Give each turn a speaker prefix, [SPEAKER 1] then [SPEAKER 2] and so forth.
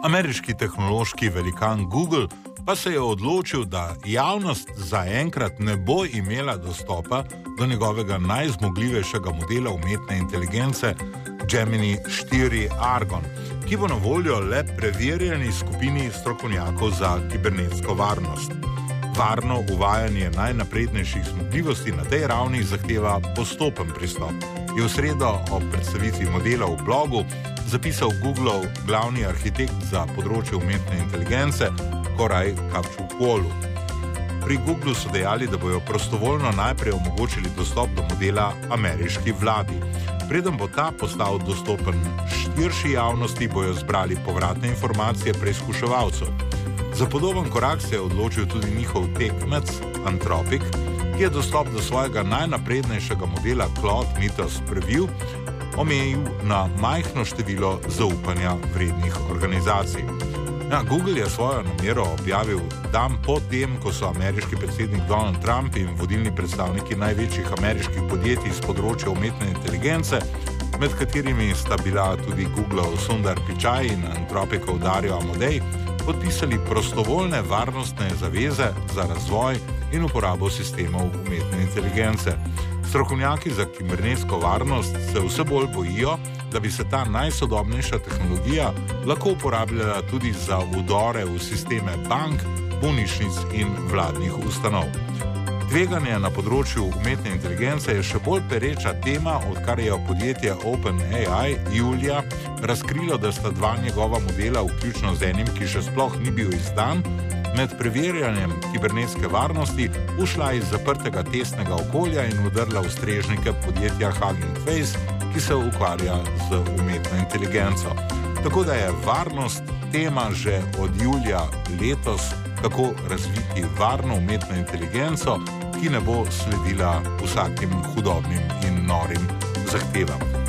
[SPEAKER 1] Ameriški tehnološki velikan Google pa se je odločil, da javnost zaenkrat ne bo imela dostopa do njegovega najzmogljivejšega modela umetne inteligence Gemini 4 Argon, ki bo na voljo le preverjeni skupini strokovnjakov za kibernetsko varnost. Varno uvajanje najnaprednejših zmogljivosti na tej ravni zahteva postopen pristop, je v sredo ob predstavitvi modela v blogu zapisal Googleov glavni arhitekt za področje umetne inteligence Koray Kapčuk-Wolu. Pri Googlu so dejali, da bojo prostovoljno najprej omogočili dostop do modela ameriški vladi. Preden bo ta postal dostopen širši javnosti, bojo zbrali povratne informacije preizkuševalcev. Za podoben korak se je odločil tudi njihov tekmec Anthropic, ki je dostop do svojega najnaprednejšega modela Claude Mythos Preview omejil na majhno število zaupanja vrednih organizacij. Google je svojo namero objavil dan po tem, ko so ameriški predsednik Donald Trump in vodilni predstavniki največjih ameriških podjetij z področja umetne inteligence, med katerimi sta bila tudi Googleov Sundar Pichai in Anthropicov Dario Amodei, podpisali prostovoljne varnostne zaveze za razvoj in uporabo sistemov umetne inteligence. Strokovnjaki za kibernetsko varnost se vse bolj bojijo, da bi se ta najsodobnejša tehnologija lahko uporabljala tudi za vdore v sisteme bank, bolnišnic in vladnih ustanov. Tveganje na področju umetne inteligence je še bolj pereča tema, odkar je podjetje OpenAI julija razkrilo, da sta dva njegova modela, vključno z enim, ki še sploh ni bil izdan, med preverjanjem kibernetske varnosti ušla iz zaprtega testnega okolja in vdrla v strežnike podjetja Hugging Face, ki se ukvarja z umetno inteligenco. Tako da je varnost tema že od julija letos, kako razviti varno umetno inteligenco, ki ne bo sledila vsakim hudobnim in norim zahtevam.